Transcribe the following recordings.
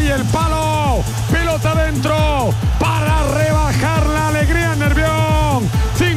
Ahí el palo, pelota dentro para rebajar la alegría en Nervión.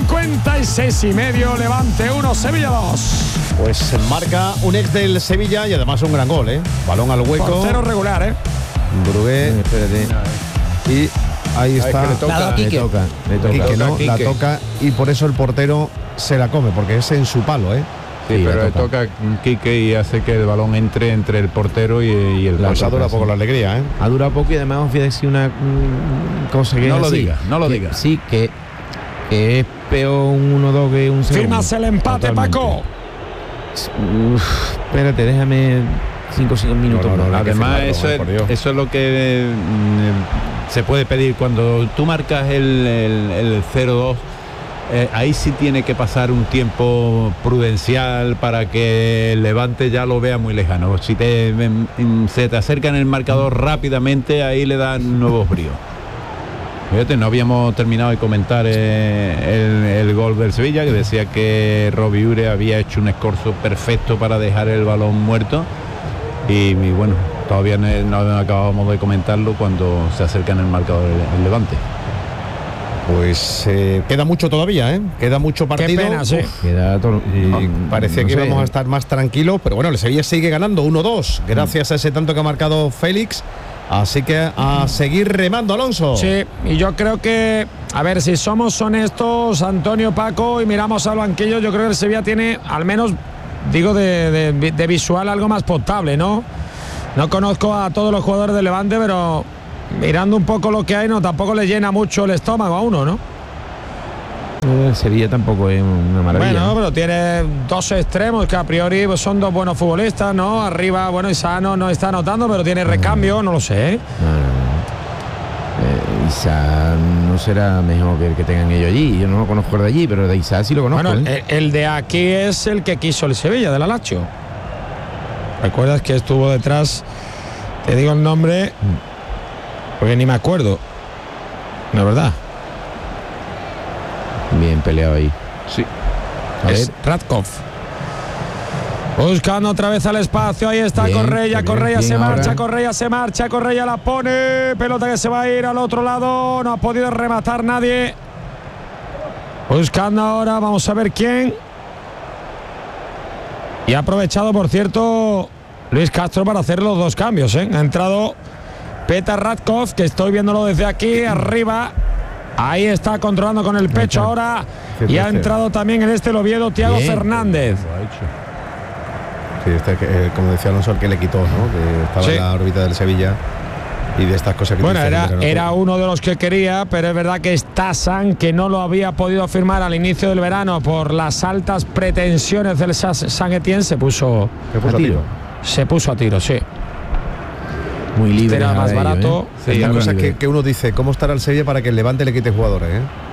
56,5, Levante 1, Sevilla 2. Pues marca un ex del Sevilla y además un gran gol, balón al hueco. Portero regular, Brugué, espérate. Y ahí está. Le toca. Quique, ¿no? La toca y por eso el portero se la come, porque es en su palo, Sí, pero le toca Quique y hace que el balón entre el portero y el la dura poco la alegría, Ha durado poco y además os voy a decir una cosa que no es lo así, diga, no lo diga. Sí, que es peor un 1-2 que un 0-1. Firmas el empate, totalmente. Paco. Espérate, déjame 5 minutos. No, además eso es lo que se puede pedir cuando tú marcas el 0-2. Ahí sí tiene que pasar un tiempo prudencial para que el Levante ya lo vea muy lejano. Si se te acerca en el marcador rápidamente, ahí le dan nuevos bríos. Fíjate, no habíamos terminado de comentar el gol del Sevilla, que decía que Robbie Ure había hecho un escorzo perfecto para dejar el balón muerto. Y bueno, todavía no acabamos de comentarlo cuando se acerca en el marcador el Levante. Pues queda mucho todavía, queda mucho partido. Qué pena, sí. Parecía que íbamos a estar más tranquilos, pero bueno, el Sevilla sigue ganando 1-2 gracias a ese tanto que ha marcado Félix. Así que a seguir remando, Alonso. Sí, y yo creo que, a ver, si somos honestos, Antonio, Paco, y miramos al banquillo, yo creo que el Sevilla tiene, al menos, digo, de visual algo más potable, ¿no? No conozco a todos los jugadores del Levante, pero mirando un poco lo que hay, no, tampoco le llena mucho el estómago a uno, ¿no? Sevilla tampoco es una maravilla. Bueno, pero tiene dos extremos que a priori pues, son dos buenos futbolistas, ¿no? Arriba, bueno, Isa no está anotando, pero tiene recambio, no lo sé. Isa no será mejor que el que tengan ellos allí. Yo no lo conozco de allí, pero de Isa sí lo conozco. Bueno, el de aquí es el que quiso el Sevilla, del Alacho. ¿Recuerdas que estuvo detrás? Te digo el nombre, porque ni me acuerdo. No, ¿verdad? Bien peleado ahí. Sí. Es Radkov. Buscando otra vez al espacio. Ahí está Correia. Correia se marcha. Correia se marcha. Correia la pone. Pelota que se va a ir al otro lado. No ha podido rematar nadie. Buscando ahora. Vamos a ver quién. Y ha aprovechado, por cierto, Luis Castro para hacer los dos cambios. Ha entrado Petar Radkov, que estoy viéndolo desde aquí arriba. Ahí está controlando con el pecho ahora. Y ha entrado también en el Oviedo Thiago Fernández. Sí, como decía Alonso, el que le quitó, ¿no? Que estaba en la órbita del Sevilla. Y de estas cosas que bueno, era uno de los que quería, pero es verdad que Stassan, que no lo había podido firmar al inicio del verano por las altas pretensiones del Saint-Étienne, se puso a tiro. Se puso a tiro, sí. Muy libre. Era más barato. Sí, la cosa es que uno dice, ¿cómo estará el Sevilla para que el Levante le quite jugadores?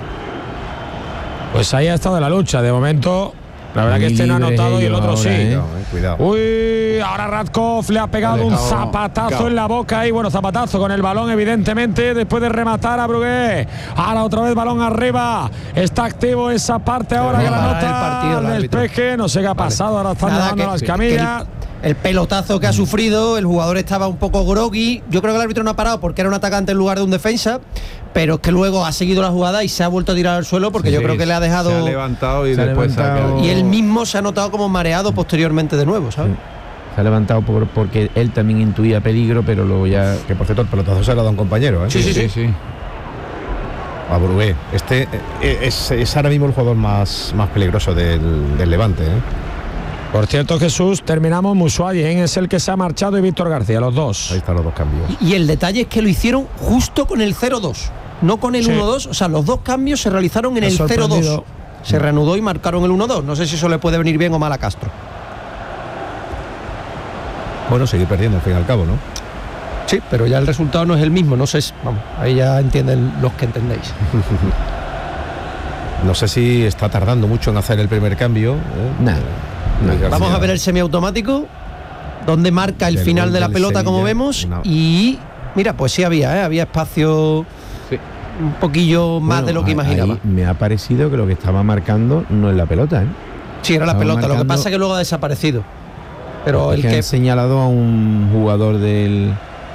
Pues ahí ha estado la lucha. De momento, la verdad que no ha anotado y el otro sí. Cuidado. Uy, ahora Radkov le ha pegado un zapatazo en la boca y bueno, zapatazo con el balón, evidentemente, después de rematar a Brugué. Ahora otra vez balón arriba. Está activo esa parte ahora que la nota el despeje. No sé qué ha pasado, ahora están dando las camillas. El pelotazo que ha sufrido, el jugador estaba un poco groggy. Yo creo que el árbitro no ha parado porque era un atacante en lugar de un defensa, pero es que luego ha seguido la jugada y se ha vuelto a tirar al suelo porque yo creo que le ha dejado. Se ha levantado y después se ha quedado. Y él mismo se ha notado como mareado posteriormente de nuevo, ¿sabes? Sí. Se ha levantado porque él también intuía peligro, pero luego ya. Que por cierto, el pelotazo se lo ha dado a un compañero, Sí. A Brugué. Este es ahora mismo el jugador más peligroso del Levante, Por cierto, Jesús, terminamos. Musuayi es el que se ha marchado y Víctor García, los dos. Ahí están los dos cambios. Y el detalle es que lo hicieron justo con el 0-2, no con el 1-2. O sea, los dos cambios se realizaron en el 0-2. Se reanudó y marcaron el 1-2. No sé si eso le puede venir bien o mal a Castro. Bueno, seguir perdiendo al fin y al cabo, ¿no? Sí, pero ya el resultado no es el mismo. No sé, vamos, ahí ya entienden los que entendéis. No sé si está tardando mucho en hacer el primer cambio. Vamos a ver el semiautomático, donde marca el final de la pelota, como vemos. Y mira, pues sí había espacio un poquillo más de lo que imaginaba. Me ha parecido que lo que estaba marcando no es la pelota, Sí, era la pelota. Lo que pasa es que luego ha desaparecido. Pero el que ha señalado a un jugador del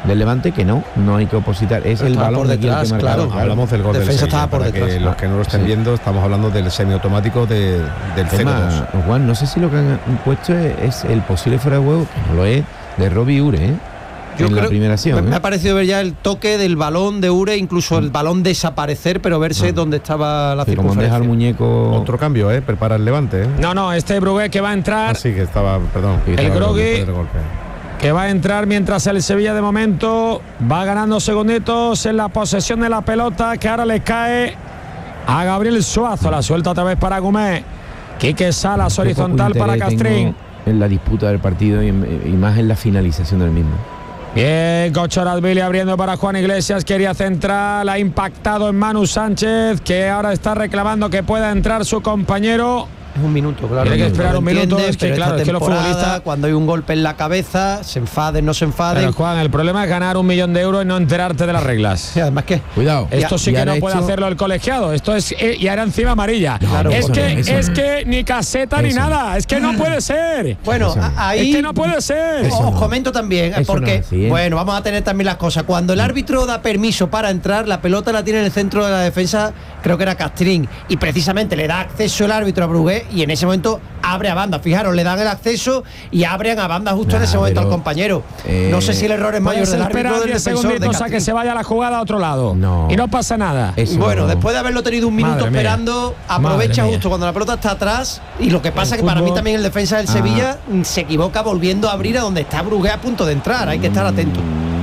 del Levante, que no hay que opositar, es el balón por detrás, que claro. Hablamos del gol del Defensa Sevilla, estaba por para detrás. que los que no lo estén viendo, estamos hablando del semiautomático del 0-2. Juan, no sé si lo que han puesto es el posible fuera de juego, que no lo es, de Robbie Ure, Yo en creo, la primera acción. me ha parecido ver ya el toque del balón de Ure, incluso el balón desaparecer, pero verse dónde estaba la Sí, como deja circunferencia. el muñeco. Otro cambio, prepara el Levante. No, este Brugué que va a entrar. Así que estaba, perdón. El Grogui, golpe. que va a entrar mientras el Sevilla de momento va ganando segunditos en la posesión de la pelota, que ahora le cae a Gabriel Suazo. La suelta otra vez para Gumé. Quique Salas, horizontal para Castrín. En la disputa del partido y más en la finalización del mismo. Bien, Cochorazvili abriendo para Juan Iglesias, quería centrar, ha impactado en Manu Sánchez, que ahora está reclamando que pueda entrar su compañero. Es un minuto, claro. Tiene que esperar un minuto, Entiende, es que pero claro, esta es que los temporada, futbolistas... cuando hay un golpe en la cabeza, se enfaden, no se enfaden. Pero Juan, el problema es ganar 1 millón de euros y no enterarte de las reglas. Y además que Cuidado. Esto sí que no puede hacerlo el colegiado. Esto es y ahora encima amarilla. Claro, es eso que ni caseta ni nada. Es que no puede ser. bueno, ahí Es que no puede ser. os comento también, Eso porque no es así, bueno, vamos a tener también las cosas. Cuando el árbitro da permiso para entrar, la pelota la tiene en el centro de la defensa, creo que era Castrín, y precisamente le da acceso el árbitro a Brugué y en ese momento abre a banda. Fijaros, le dan el acceso y abren a banda justo en ese momento al compañero. No sé si el error es mayor del árbitro o del 10 defensor de segunditos a que se vaya la jugada a otro lado. No. Y no pasa nada. Bueno, después de haberlo tenido un minuto Madre mía. esperando, aprovecha Madre mía. justo cuando la pelota está atrás. Y lo que pasa El es que para mí fútbol- también el defensa del Sevilla se equivoca volviendo a abrir a donde está Brugué a punto de entrar. Hay que estar atento.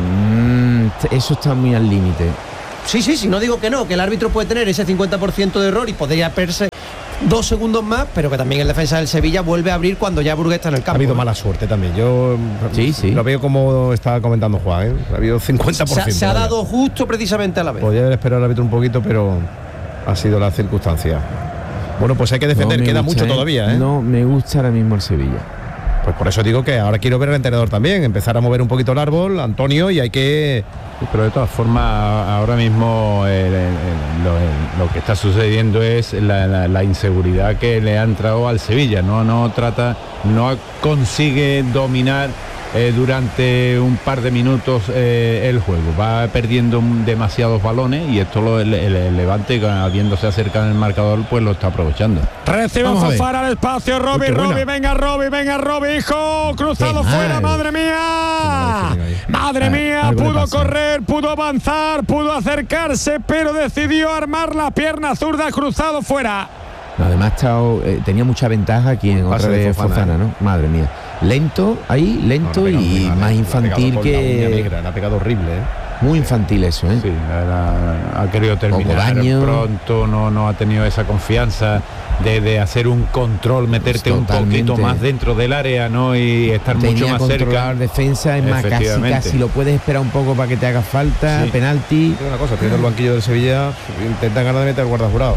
Eso está muy al límite. Sí, no digo que no, que el árbitro puede tener ese 50% de error y podría perderse 2 segundos más, pero que también el defensa del Sevilla vuelve a abrir cuando ya Brugué está en el Ha campo. habido mala suerte también. Yo Sí. lo veo como estaba comentando Juan. Ha habido 50%. Se ha dado justo precisamente a la vez. Podría haber esperado al árbitro un poquito, pero ha sido la circunstancia. Bueno, pues hay que defender, No me queda gusta, mucho todavía. No me gusta ahora mismo el Sevilla. Pues por eso digo que ahora quiero ver al entrenador también, empezar a mover un poquito el árbol, Antonio, y hay que... Pero de todas formas, ahora mismo lo que está sucediendo es la inseguridad que le ha entrado al Sevilla. No consigue dominar durante un par de minutos el juego. Va perdiendo demasiados balones y esto el Levante, habiéndose acercado en el marcador, pues lo está aprovechando. Recibe Vamos a ver. Fofana al espacio, Robbie, qué buena. venga Robbie, hijo, cruzado Qué fuera, mal. madre mía, madre mía, algo le pudo pasa. correr, pudo avanzar, pudo acercarse, pero decidió armar la pierna zurda, cruzado fuera. Además tenía mucha ventaja aquí en Pase otra de de Fofana, Fofana, ¿no? Madre mía. Lento y más infantil Le ha pegado horrible, Muy infantil eso, ¿eh? Sí, ha querido terminar daño. pronto, no ha tenido esa confianza de hacer un control, meterte un Totalmente. poquito más dentro del área, ¿no? Y estar mucho Tenía más controlar cerca. defensa, es más, Efectivamente. casi lo puedes esperar un poco para que te haga falta, Sí. penalti. Una cosa, teniendo el banquillo del Sevilla, intenta ganar de meter el guardajurado,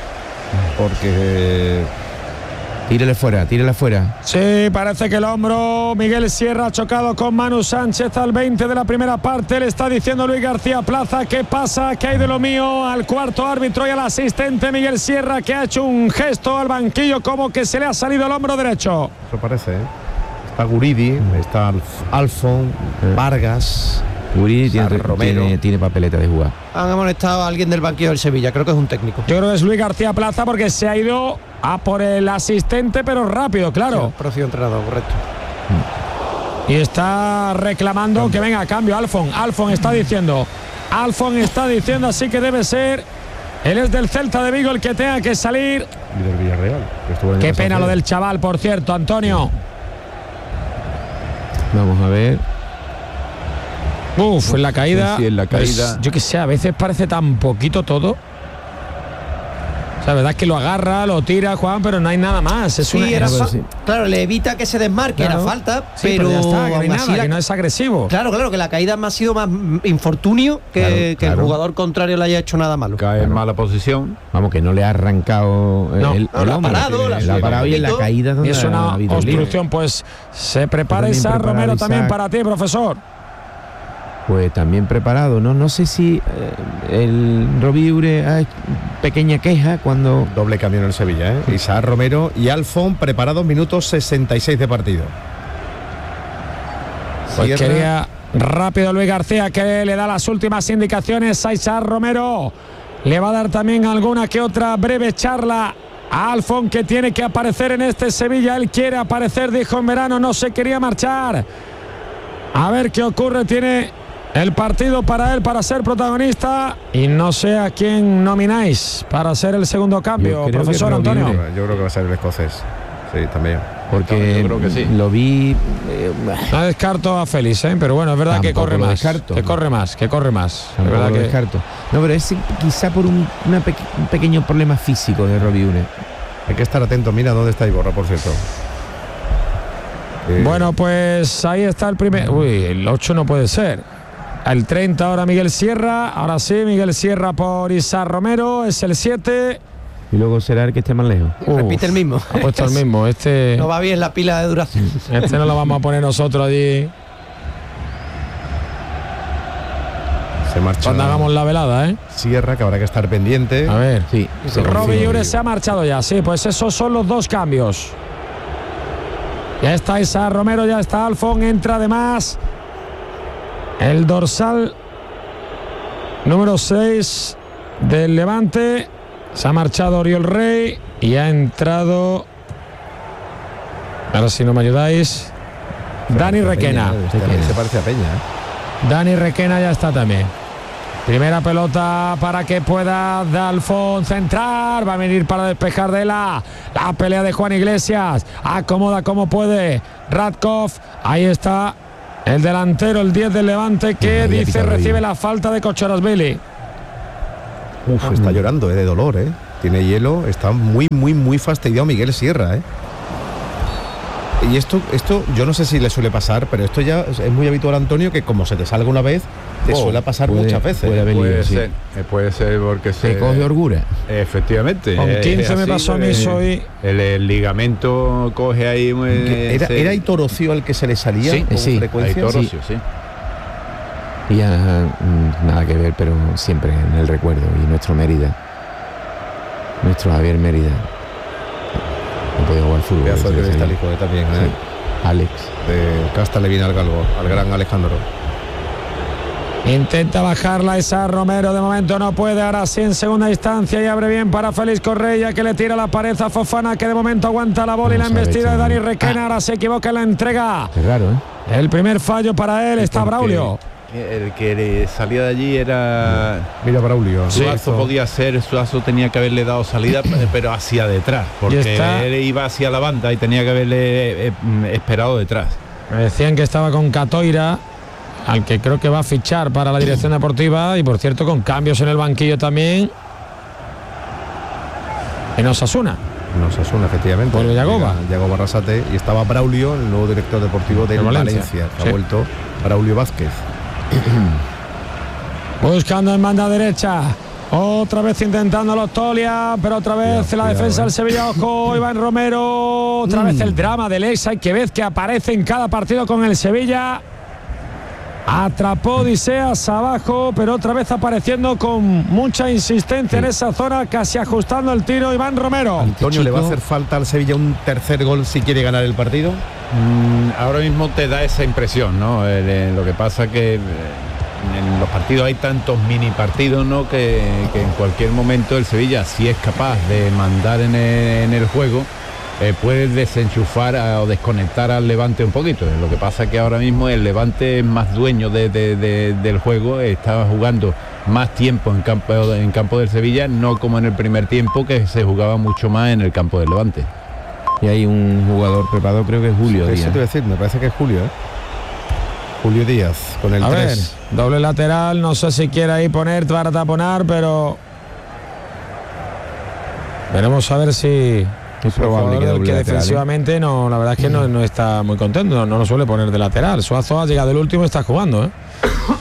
porque Tírele fuera. Sí, parece que el hombro Miguel Sierra ha chocado con Manu Sánchez al 20 de la primera parte. Le está diciendo Luis García Plaza qué pasa, qué hay de lo mío, al cuarto árbitro y al asistente Miguel Sierra, que ha hecho un gesto al banquillo como que se le ha salido el hombro derecho. eso parece, Está Guridi, está Alfon, Vargas, Uri Romero. tiene papeleta de jugar. Han amonestado a alguien del banquillo del Sevilla, creo que es un técnico. Yo creo que es Luis García Plaza porque se ha ido a por el asistente, pero rápido, claro. Próximo entrenador, correcto. Y está reclamando que venga a cambio Alfon está diciendo así que debe ser. Él es del Celta de Vigo el que tenga que salir. y del Villarreal. que estuvo el año Qué pasado. pena lo del chaval, por cierto, Antonio. Vamos a ver. En la caída. Sí, en la caída. Pues, yo que sé, a veces parece tan poquito todo. O sea, la verdad es que lo agarra, lo tira, Juan, pero no hay nada más. Es Sí, una, era pero fa- sí. claro, le evita que se desmarque, Claro. era falta, Sí, pero, ya está, que no hay aún así nada, la- que no es agresivo. Claro, que la caída ha sido más infortunio que el Claro. jugador contrario le haya hecho nada malo. Cae en mala posición. Vamos, que no le ha arrancado No, el la ha hombro. parado, La ha parado y en la caída Y donde es ha una habido lío. obstrucción, pues se prepara También Isaac preparado Romero Isaac. también para ti, profesor. Pues también preparado, ¿no? No sé si el Robbie Ure ha hecho pequeña queja cuando... Doble cambio en el Sevilla, Isaac Romero y Alfon preparados, minutos 66 de partido. Pues Sierra, rápido Luis García, que le da las últimas indicaciones a Isaac Romero. Le va a dar también alguna que otra breve charla a Alfon, que tiene que aparecer en este Sevilla. Él quiere aparecer, dijo en verano, no se quería marchar. A ver qué ocurre, tiene el partido para él, para ser protagonista, y no sé a quién nomináis para ser el segundo cambio, profesor Antonio. Yo creo que va a ser el escocés, sí, también. Porque yo creo que sí. Lo vi. No descarto a Félix, pero bueno, es verdad que corre más. Que corre más. Es verdad que descarto. No, pero es quizá por un pequeño problema físico de Robiure. Hay que estar atento. Mira dónde está Iborra, por cierto. Bueno, pues ahí está el primer. Uy, el 8 no puede ser. El 30 ahora Miguel Sierra. Ahora sí, Miguel Sierra por Isaac Romero. Es el 7. Y luego será el que esté más lejos. Repite el mismo. Ha puesto el mismo. Este no va bien la pila de duración. Este no lo vamos a poner nosotros allí. Se marcha. Cuando hagamos la velada, Sierra, que habrá que estar pendiente. A ver. Sí. Robiure se ha marchado ya. Sí, pues esos son los dos cambios. Ya está Isaac Romero, ya está Alfon. Entra además el dorsal número 6 del Levante. Se ha marchado Oriol Rey y ha entrado, ahora si no me ayudáis, Dani Requena. Se parece a Peña. Dani Requena ya está también. Primera pelota para que pueda Alfon centrar. Va a venir para despejar de la pelea de Juan Iglesias. Acomoda como puede Radkov. Ahí está el delantero, el 10 del Levante, que dice recibe la falta de Kochorashvili. Está llorando, de dolor, Tiene hielo, está muy fastidiado Miguel Sierra, Y esto yo no sé si le suele pasar, pero esto ya es muy habitual, Antonio, que como se te salga una vez, te suele pasar muchas veces. Puede ser porque se coge orgura. Efectivamente. Con 15 me pasó a mí hoy. El ligamento coge ahí. ¿Era Aitor el que se le salía con frecuencia? Aitor, sí. Y ya nada que ver, pero siempre en el recuerdo. Y nuestro Mérida, nuestro Javier Mérida, no podía jugar fútbol. Pedazo de cristálico también, Alex. De Casta le viene al galgo, al gran Alejandro. Intenta bajarla Isaac Romero, de momento no puede. Ahora sí en segunda instancia y abre bien para Félix Correia, que le tira la pared a Fofana, que de momento aguanta la bola. Y la embestida de Dani Requena. Ahora se equivoca en la entrega. Es raro, El primer fallo para él. Está Braulio. El que salía de allí era. Mira, Braulio. Suazo podía ser, Suazo tenía que haberle dado salida, pero hacia detrás, porque él iba hacia la banda y tenía que haberle esperado detrás. Me decían que estaba con Catoira, al que creo que va a fichar para la dirección deportiva, y por cierto con cambios en el banquillo también en Osasuna. Efectivamente. Por Yagoba. Yagoba Arrasate, y estaba Braulio, el nuevo director deportivo de Valencia. Ha vuelto Braulio Vázquez. Buscando en banda derecha, otra vez intentándolo Tolia, pero otra vez la defensa del Sevilla. Ojo, Iván Romero, otra vez el drama del ex, que vez que aparece en cada partido con el Sevilla. Atrapó Odiseas abajo, pero otra vez apareciendo con mucha insistencia en esa zona, casi ajustando el tiro Iván Romero. Antonio, ¿le va a hacer falta al Sevilla un tercer gol si quiere ganar el partido? Ahora mismo te da esa impresión, ¿no? Lo que pasa que en los partidos hay tantos mini partidos, ¿no? Que en cualquier momento el Sevilla, si es capaz de mandar en el juego, puede desenchufar o desconectar al Levante un poquito. Lo que pasa es que ahora mismo el Levante es más dueño del juego, está jugando más tiempo en campo del Sevilla, no como en el primer tiempo, que se jugaba mucho más en el campo del Levante. Y hay un jugador preparado, creo que es Julio Díaz. Eso te voy a decir, me parece que es Julio, Julio Díaz, con el 3. A ver, doble lateral, no sé si quiere ahí poner para taponar, pero veremos a ver si... Es probable que defensivamente no, la verdad es que no está muy contento, no lo suele poner de lateral. Suazo ha llegado el último y está jugando,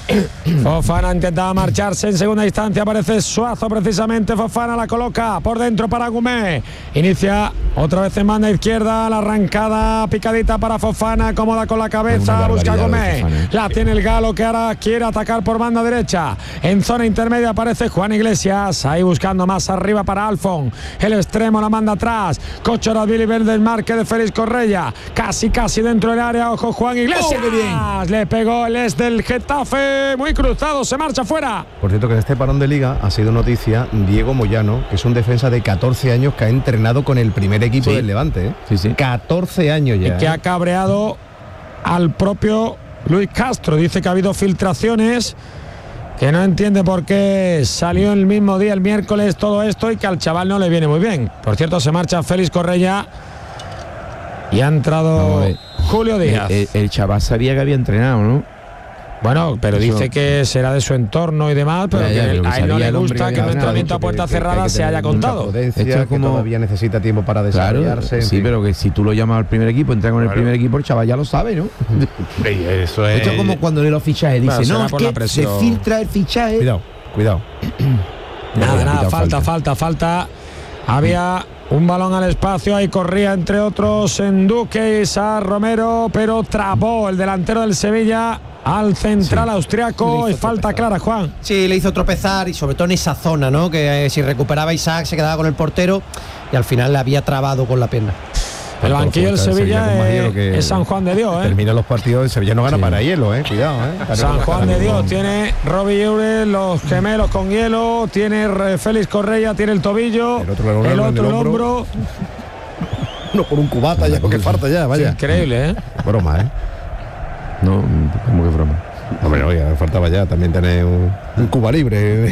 Fofana intentaba marcharse en segunda instancia, aparece Suazo precisamente, Fofana la coloca por dentro para Gumé, inicia otra vez en banda izquierda, la arrancada picadita para Fofana, cómoda con la cabeza, busca Gumé, la tiene el galo que ahora quiere atacar por banda derecha, en zona intermedia aparece Juan Iglesias, ahí buscando más arriba para Alfon, el extremo la manda atrás, Cochoradvili verde el marque de Félix Correia, casi dentro del área, ojo Juan Iglesias, le pegó el ex del Getafe, muy cruzado, se marcha fuera. Por cierto que en este parón de liga ha sido noticia Diego Moyano, que es un defensa de 14 años que ha entrenado con el primer equipo del Levante, ¿eh? 14 años ya. Y que ha cabreado al propio Luis Castro, dice que ha habido filtraciones, que no entiende por qué salió el mismo día, el miércoles, todo esto, y que al chaval no le viene muy bien. Por cierto, se marcha Félix Correia y ha entrado Julio Díaz. El chaval sabía que había entrenado, ¿no? Bueno, pero eso, dice que será de su entorno y demás, pero que a él no le gusta que un entrenamiento a puerta cerrada se haya contado. Esto es como todavía necesita tiempo para desarrollarse. Claro, sí, pero que si tú lo llamas al primer equipo, entra con el primer equipo, el chaval ya lo sabe, ¿no? Eso es. Esto es como cuando lee los fichajes, dice, no, es que se filtra el fichaje. Cuidado. Nada, falta. Había un balón al espacio, ahí corría entre otros Enduque y Sar Romero, pero trabó el delantero del Sevilla al central austriaco, y falta clara, Juan. Sí, le hizo tropezar, y sobre todo en esa zona, ¿no? Que si recuperaba Isaac se quedaba con el portero y al final le había trabado con la pierna. El banquillo del Sevilla es San Juan de Dios, Termina los partidos, el Sevilla no gana para hielo, cuidado, San Juan de Dios, tiene Robbie Eure, los gemelos con hielo, tiene Félix Correia, tiene el tobillo, el otro el hombro. No, por un cubata ya, porque falta ya, vaya. Increíble, Broma, No, ¿cómo que broma? Hombre, oiga, faltaba ya también tener un Cuba libre.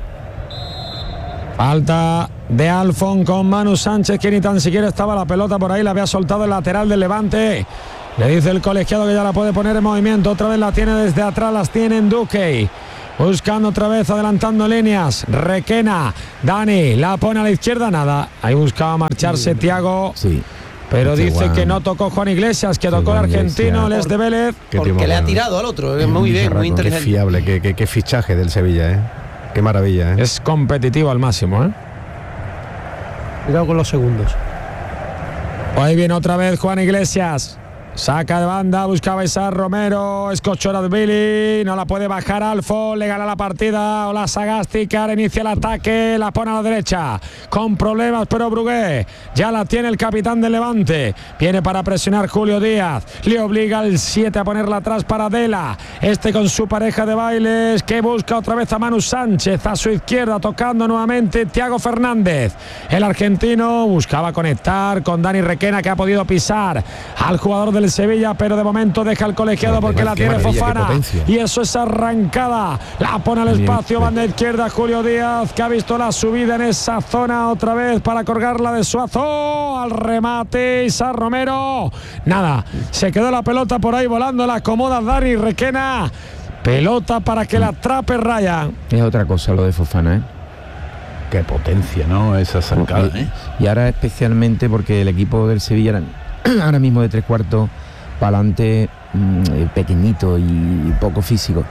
Falta de Alfon con Manu Sánchez, que ni tan siquiera estaba la pelota por ahí, la había soltado el lateral del Levante. Le dice el colegiado que ya la puede poner en movimiento, otra vez la tiene desde atrás, las tiene en Duque. Buscando otra vez, adelantando líneas. Requena, Dani, la pone a la izquierda, nada. Ahí buscaba marcharse Thiago. Sí. Pero dice que no tocó Juan Iglesias, que tocó el argentino, Les de Vélez. Porque le ha tirado al otro, muy bien, muy inteligente. Qué fiable, qué fichaje del Sevilla, Qué maravilla, Es competitivo al máximo, Cuidado con los segundos. Ahí viene otra vez Juan Iglesias. Saca de banda, buscaba Isaac Romero, es Cochoradvili, no la puede bajar Alfo, le gana la partida, Ola Sagasti, que ahora inicia el ataque, la pone a la derecha, con problemas, pero Brugué, ya la tiene el capitán del Levante, viene para presionar Julio Díaz, le obliga al 7 a ponerla atrás para Dela, con su pareja de bailes, que busca otra vez a Manu Sánchez, a su izquierda, tocando nuevamente Thiago Fernández, el argentino buscaba conectar con Dani Requena, que ha podido pisar al jugador del Sevilla, pero de momento deja el colegiado porque la tiene Fofana, y eso es arrancada, la pone al espacio, banda izquierda Julio Díaz, que ha visto la subida en esa zona otra vez para colgarla de Suazo, al remate Isaac Romero, nada, se quedó la pelota por ahí volando, la acomoda Dani Requena, pelota para que la atrape Ryan. Es otra cosa lo de Fofana, Qué potencia, ¿no? Esa zancada, Y ahora especialmente porque el equipo del Sevilla ahora mismo de tres cuartos para adelante, pequeñito y poco físico.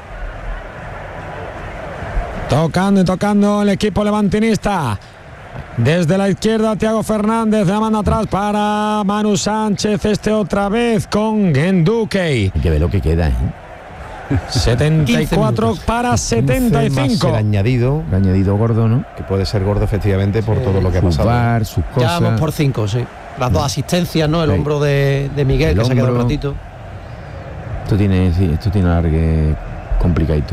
Tocando el equipo levantinista. Desde la izquierda Thiago Fernández, la manda atrás para Manu Sánchez, otra vez con Enduque. Hay que ver lo que queda, 74 para 75. El añadido gordo, ¿no? Que puede ser gordo efectivamente por todo lo que ha pasado. Sus cosas. Ya vamos por 5, sí. Las dos asistencias, ¿no? El hombro de Miguel, que se ha quedado un ratito. Esto tiene alargue complicadito.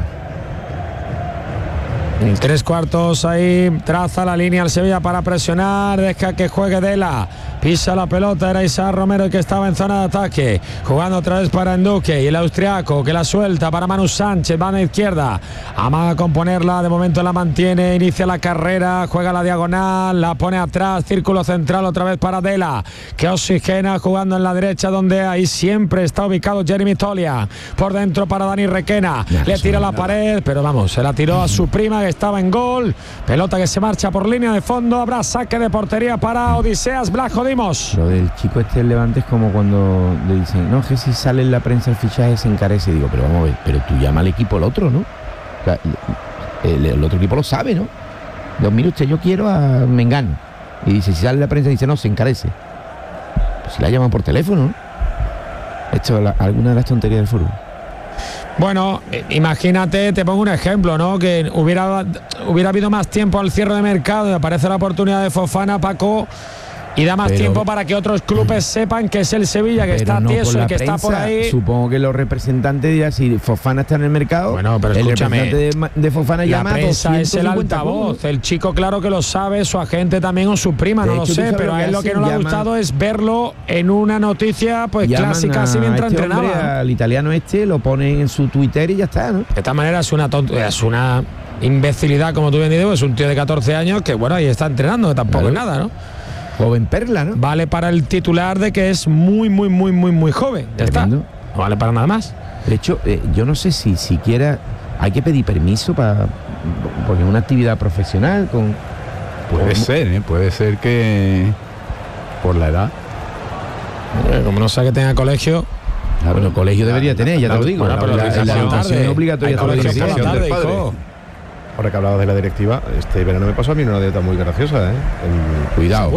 En tres cuartos ahí traza la línea al Sevilla para presionar, deja que juegue Dela, pisa la pelota, era Isaac Romero el que estaba en zona de ataque, jugando otra vez para Enduque, y el austriaco que la suelta para Manu Sánchez, va a la izquierda, amaga con ponerla, de momento la mantiene, inicia la carrera, juega la diagonal, la pone atrás, círculo central otra vez para Dela, que oxigena jugando en la derecha, donde ahí siempre está ubicado Jeremy Tolia, por dentro para Dani Requena, le tira la pared, pero vamos, se la tiró a su prima que estaba en gol. Pelota que se marcha por línea de fondo. Habrá saque de portería para Odiseas Vlachodimos. Lo del chico este del Levante es como cuando le dicen, no, que si sale en la prensa el fichaje se encarece. Digo, pero vamos a ver, pero tú llama al equipo el otro, ¿no? O sea, el otro equipo lo sabe, ¿no? Digo, mire usted, yo quiero a Mengano. Y dice, si sale en la prensa, dice, no, se encarece. Pues si la llaman por teléfono, ¿no? Esto es alguna de las tonterías del fútbol. Bueno, imagínate, te pongo un ejemplo, ¿no? Que hubiera habido más tiempo al cierre de mercado y aparece la oportunidad de Fofana, Paco, y da más tiempo para que otros clubes sepan que es el Sevilla, que está tieso y que está por ahí. Supongo que los representantes dirán, si Fofana está en el mercado, bueno, pero escúchame, el representante de Fofana llama la prensa es el altavoz, el chico claro que lo sabe, su agente también o su prima, no lo sé, pero a él lo que no le ha gustado es verlo en una noticia pues clásica así mientras entrenaba. Al italiano lo ponen en su Twitter y ya está, ¿no? De esta manera es una imbecilidad, como tú bien dices, es un tío de 14 años que bueno, ahí está entrenando, que tampoco es nada, ¿no? Joven perla, ¿no? Vale para el titular de que es muy joven. Ya está. No vale para nada más. De hecho, yo no sé si siquiera hay que pedir permiso porque es una actividad profesional con. Puede ser que por la edad. Como no sabe que tenga colegio. Claro, bueno, colegio debería tener, ya te lo digo. Bueno, pero la educación es obligatoria. Ahora que hablabas de la directiva, este verano me pasó a mí una anécdota muy graciosa, ¿eh? Cuidado,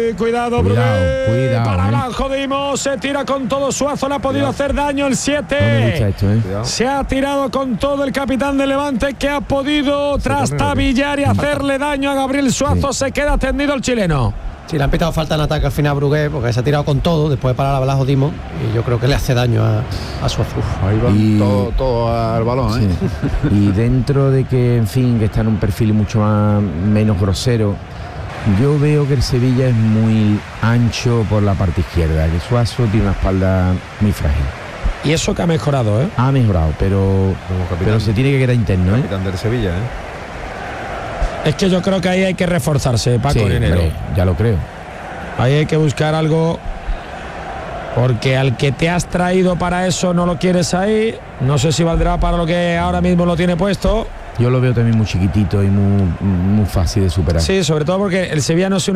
para Vlachodimos, se tira con todo Suazo, le ha podido hacer daño el 7. Se ha tirado con todo el capitán de Levante, que ha podido trastabillar y hacerle daño a Gabriel Suazo. Se queda tendido el chileno. Sí, le han pitado falta en ataque al final a Brugué, porque se ha tirado con todo después de parar a Vlachodimos, y yo creo que le hace daño a Suazo. Ahí va todo al balón, ¿eh? Sí. Y dentro de que, en fin, que está en un perfil mucho menos grosero, yo veo que el Sevilla es muy ancho por la parte izquierda, que Suazo tiene una espalda muy frágil. Y eso que ha mejorado, ¿eh? Ha mejorado, pero se tiene que quedar interno, ¿eh? Capitán del Sevilla, ¿eh? Es que yo creo que ahí hay que reforzarse, Paco, en enero. Ya lo creo. Ahí hay que buscar algo, porque al que te has traído para eso no lo quieres ahí. No sé si valdrá para lo que ahora mismo lo tiene puesto. Yo lo veo también muy chiquitito y muy fácil de superar. Sí, sobre todo porque el Sevilla no es